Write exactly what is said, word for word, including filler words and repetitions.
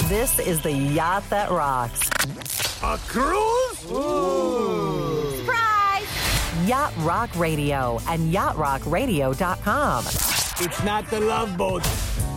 This is the yacht that rocks. A cruise? Ooh. Surprise! Yacht Rock Radio and yacht rock radio dot com. It's not the Love Boat.